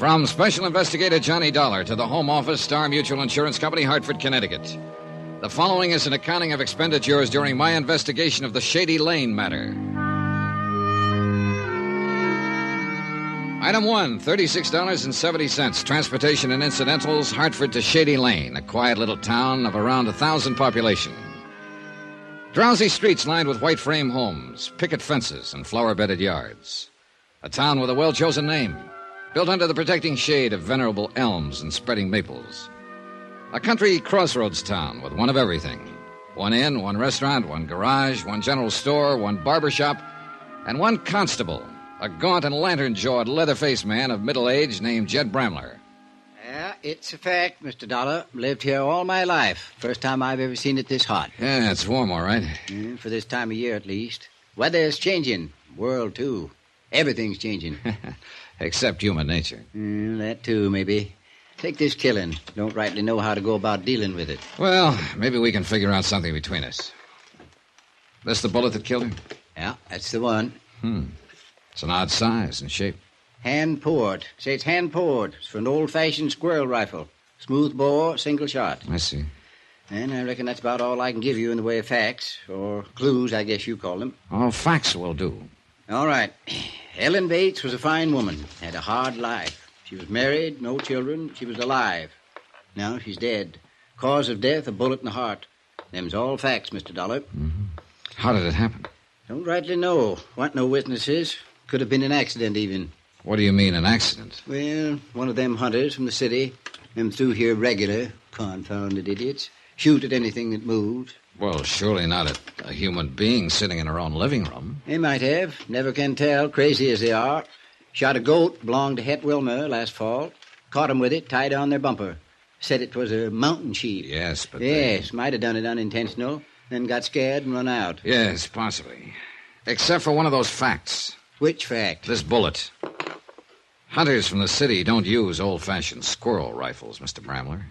From Special Investigator Johnny Dollar to the Home Office, Star Mutual Insurance Company, Hartford, Connecticut. The following is an accounting of expenditures during my investigation of the Shady Lane matter. Item 1, $36.70. Transportation and incidentals, Hartford to Shady Lane, a quiet little town of around 1,000 population. Drowsy streets lined with white frame homes, picket fences, and flower-bedded yards. A town with a well-chosen name, built under the protecting shade of venerable elms and spreading maples. A country crossroads town with one of everything. One inn, one restaurant, one garage, one general store, one barber shop, and one constable, a gaunt and lantern-jawed, leather-faced man of middle age named Jed Bramler. Yeah, it's a fact, Mr. Dollar. Lived here all my life. First time I've ever seen it this hot. Yeah, it's warm, all right. For this time of year, at least. Weather's changing. World, too. Everything's changing. Except human nature. That, too, maybe. Take this killing. Don't rightly know how to go about dealing with it. Well, maybe we can figure out something between us. This the bullet that killed her? Yeah, that's the one. It's an odd size and shape. Hand-poured. Say it's hand-poured. It's for an old-fashioned squirrel rifle. Smooth bore, single shot. I see. And I reckon that's about all I can give you in the way of facts, or clues, I guess you call them. Oh, facts will do. All right. Ellen Bates was a fine woman, had a hard life. She was married, no children. She was alive. Now she's dead. Cause of death, a bullet in the heart. Them's all facts, Mr. Dollar. How did it happen? Don't rightly know. Want no witnesses. Could have been an accident, even. What do you mean, an accident? Well, one of them hunters from the city. Them through here regular. Confounded idiots. Shoot at anything that moves. Well, surely not at a human being sitting in her own living room. They might have. Never can tell, crazy as they are. Shot a goat, belonged to Het Wilmer last fall. Caught 'em with it, tied on their bumper. Said it was a mountain sheep. Yes, but Yes, might have done it unintentional. Then got scared and run out. Yes, possibly. Except for one of those facts. Which fact? This bullet. Hunters from the city don't use old-fashioned squirrel rifles, Mr. Bramler.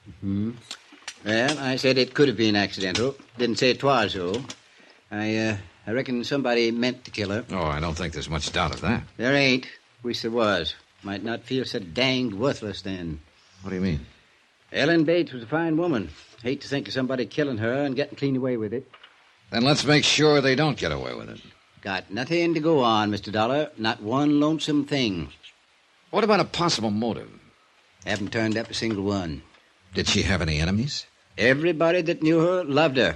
Well, I said it could have been accidental. Didn't say it was, though. I reckon somebody meant to kill her. Oh, I don't think there's much doubt of that. There ain't. Wish there was. Might not feel so danged worthless then. What do you mean? Ellen Bates was a fine woman. Hate to think of somebody killing her and getting clean away with it. Then let's make sure they don't get away with it. Got nothing to go on, Mr. Dollar. Not one lonesome thing. What about a possible motive? Haven't turned up a single one. Did she have any enemies? Everybody that knew her loved her.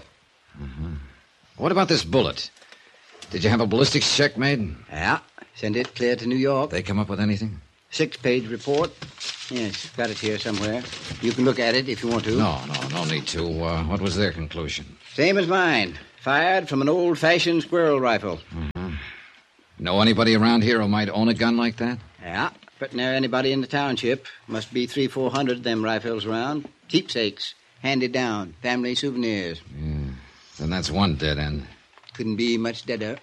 What about this bullet? Did you have a ballistics check made? Yeah. Send it clear to New York. They come up with anything? 6-page report. Yes, got it here somewhere. You can look at it if you want to. No need to. What was their conclusion? Same as mine. Fired from an old-fashioned squirrel rifle. Know anybody around here who might own a gun like that? Yeah, but near anybody in the township. Must be 300-400 of them rifles around. Keepsakes. Handed down. Family souvenirs. Yeah. Then that's one dead end. Couldn't be much deader.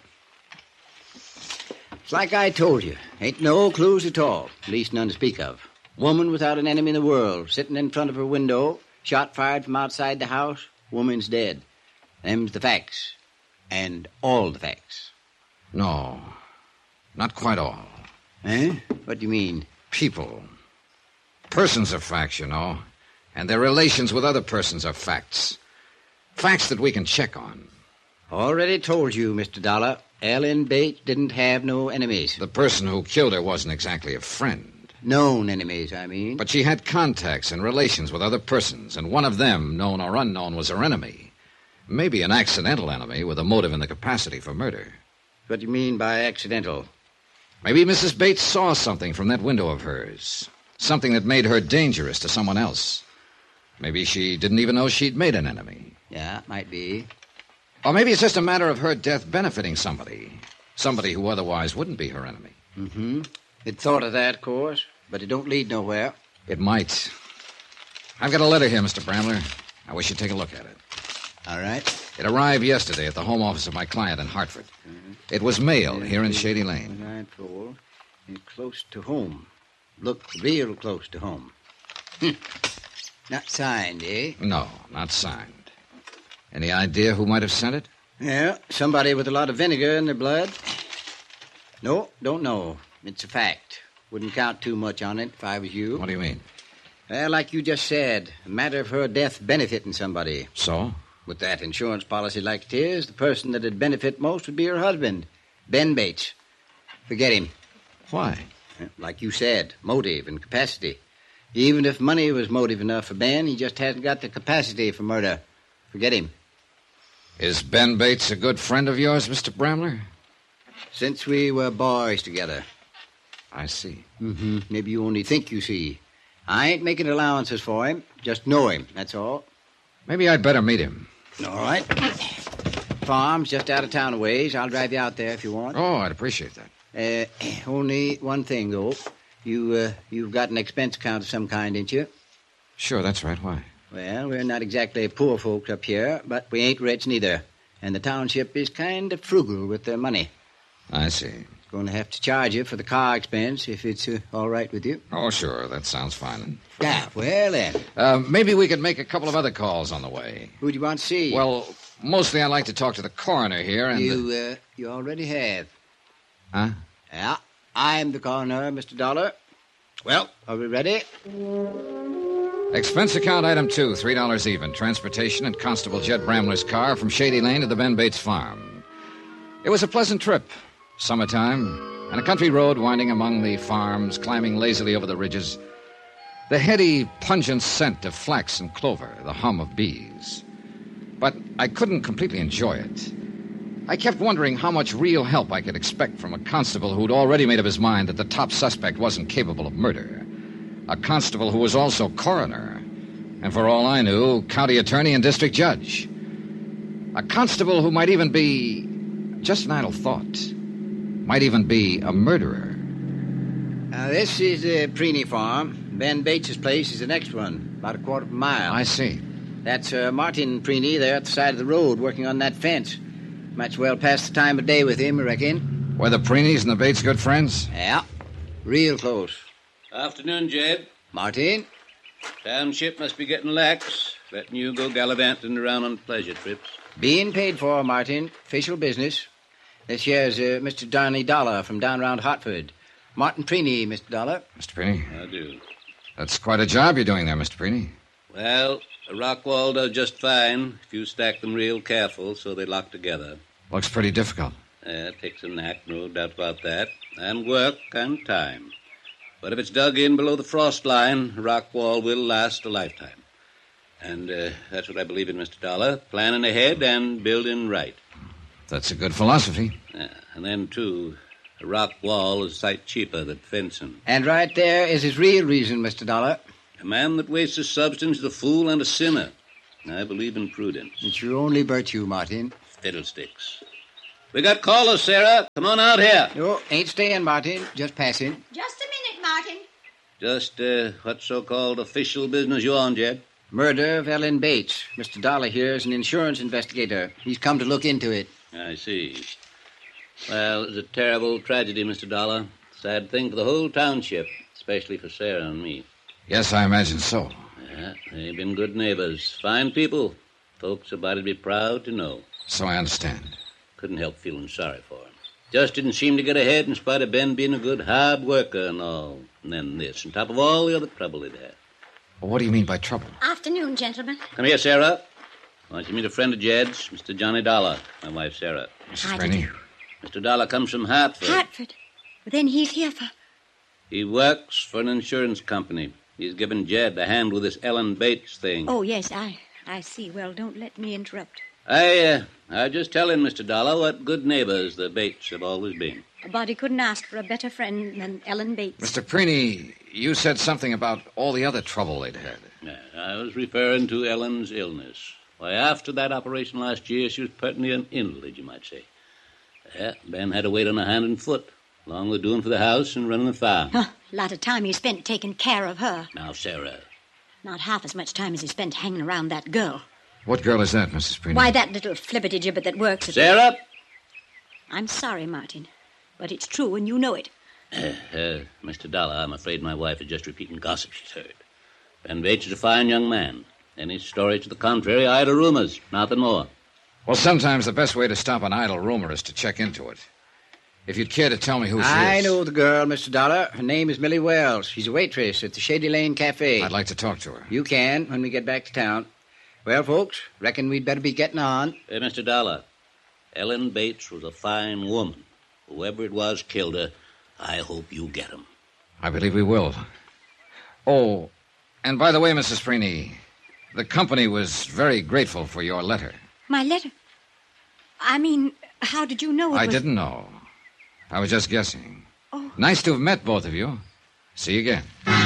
It's like I told you. Ain't no clues at all. At least none to speak of. Woman without an enemy in the world. Sitting in front of her window. Shot fired from outside the house. Woman's dead. Them's the facts. And all the facts. No. Not quite all. Eh? What do you mean? People. Persons are facts, you know. And their relations with other persons are facts. Facts that we can check on. Already told you, Mr. Dollar. Ellen Bates didn't have no enemies. The person who killed her wasn't exactly a friend. Known enemies, I mean. But she had contacts and relations with other persons, and one of them, known or unknown, was her enemy. Maybe an accidental enemy with a motive and the capacity for murder. What do you mean by accidental? Maybe Mrs. Bates saw something from that window of hers. Something that made her dangerous to someone else. Maybe she didn't even know she'd made an enemy. Yeah, might be. Or maybe it's just a matter of her death benefiting somebody. Somebody who otherwise wouldn't be her enemy. It thought of that, of course, but it don't lead nowhere. It might. I've got a letter here, Mr. Bramler. I wish you'd take a look at it. All right. It arrived yesterday at the home office of my client in Hartford. It was mailed here in Shady Lane. Nightfall. Close to home. Look real close to home. Not signed, eh? No, not signed. Any idea who might have sent it? Yeah, somebody with a lot of vinegar in their blood. No, don't know. It's a fact. Wouldn't count too much on it if I was you. What do you mean? Well, like you just said, a matter of her death benefiting somebody. So? With that insurance policy like it is, the person that'd benefit most would be her husband, Ben Bates. Forget him. Why? Like you said, motive and capacity. Even if money was motive enough for Ben, he just hasn't got the capacity for murder. Forget him. Is Ben Bates a good friend of yours, Mr. Bramler? Since we were boys together. I see. Mm-hmm. Maybe you only think you see. I ain't making allowances for him. Just know him, that's all. Maybe I'd better meet him. All right. Farm's just out of town a ways. I'll drive you out there if you want. Oh, I'd appreciate that. Only one thing, though. You've got an expense account of some kind, ain't you? Sure, that's right. Why? Well, we're not exactly poor folks up here, but we ain't rich neither. And the township is kind of frugal with their money. I see. Going to have to charge you for the car expense if it's all right with you. Oh, sure. That sounds fine. Yeah, well then. Maybe we could make a couple of other calls on the way. Who do you want to see? Well, mostly I'd like to talk to the coroner here and... You already have. Huh? Yeah, I'm the coroner, Mr. Dollar. Well, are we ready? Expense account item 2, $3 even. Transportation and Constable Jed Bramler's car from Shady Lane to the Ben Bates farm. It was a pleasant trip. Summertime, and a country road winding among the farms, climbing lazily over the ridges. The heady, pungent scent of flax and clover, the hum of bees. But I couldn't completely enjoy it. I kept wondering how much real help I could expect from a constable who'd already made up his mind that the top suspect wasn't capable of murder. A constable who was also coroner, and for all I knew, county attorney and district judge. A constable who might even be, just an idle thought, might even be a murderer. Now, this is the Preeny farm. Ben Bates's place is the next one, about a quarter of a mile. I see. That's Martin Preeny there at the side of the road working on that fence. Much well past the time of day with him, I reckon. Were the Preenys and the Bates good friends? Yeah, real close. Afternoon, Jed. Martin? Township must be getting lax, letting you go gallivanting around on pleasure trips. Being paid for, Martin. Official business. This here's Mr. Johnny Dollar from down around Hartford. Martin Preeny, Mr. Dollar. Mr. Preeny? I do. That's quite a job you're doing there, Mr. Preeny. Well, a rock wall does just fine if you stack them real careful so they lock together. Looks pretty difficult. It takes a knack, no doubt about that, and work and time. But if it's dug in below the frost line, a rock wall will last a lifetime. And that's what I believe in, Mr. Dollar. Planning ahead and building right. That's a good philosophy. And then, too, a rock wall is a sight cheaper than fencing. And right there is his real reason, Mr. Dollar. A man that wastes his substance is a fool and a sinner. I believe in prudence. It's your only virtue, Martin. Fiddlesticks. We got callers, Sarah. Come on out here. No, ain't staying, Martin. Just passing. Just a minute, Martin. Just what so-called official business you on, Jed? Murder of Ellen Bates. Mr. Dollar here is an insurance investigator. He's come to look into it. I see. Well, it's a terrible tragedy, Mr. Dollar. Sad thing for the whole township, especially for Sarah and me. Yes, I imagine so. Yeah, they've been good neighbors. Fine people. Folks about to be proud to know. So I understand. Couldn't help feeling sorry for him. Just didn't seem to get ahead in spite of Ben being a good hard worker and all. And then this, on top of all the other trouble he'd had. Well, what do you mean by trouble? Afternoon, gentlemen. Come here, Sarah. Why don't you meet a friend of Jed's, Mr. Johnny Dollar, my wife, Sarah. Mrs. How do Preeny? you Mr. Dollar comes from Hartford. Hartford. Then he's here for... He works for an insurance company. He's given Jed a hand with this Ellen Bates thing. Oh, yes, I see. Well, don't let me interrupt. I just telling Mr. Dollar what good neighbors the Bates have always been. A body couldn't ask for a better friend than Ellen Bates. Mr. Preeny, you said something about all the other trouble they'd had. Yeah, I was referring to Ellen's illness. Why, after that operation last year, she was pertinently an invalid, you might say. Yeah, Ben had to wait on her hand and foot, along with doing for the house and running the farm. A lot of time he spent taking care of her. Now, Sarah. Not half as much time as he spent hanging around that girl. What girl is that, Mrs. Preeny? Why, that little flippity-gibbet that works at... Sarah! I'm sorry, Martin, but it's true and you know it. Mr. Dollar, I'm afraid my wife is just repeating gossip she's heard. Ben Bates is a fine young man. Any story to the contrary, idle rumors, nothing more. Well, sometimes the best way to stop an idle rumor is to check into it. if you'd care to tell me who she is. I know the girl, Mr. Dollar. Her name is Millie Wells. She's a waitress at the Shady Lane Cafe. I'd like to talk to her. You can when we get back to town. Well, folks, reckon we'd better be getting on. Mr. Dollar, Ellen Bates was a fine woman. Whoever it was killed her. I hope you get him. I believe we will. Oh, and by the way, Mrs. Freeney, the company was very grateful for your letter. My letter? I mean, how did you know it I was... didn't know. I was just guessing. Oh. Nice to have met both of you. See you again.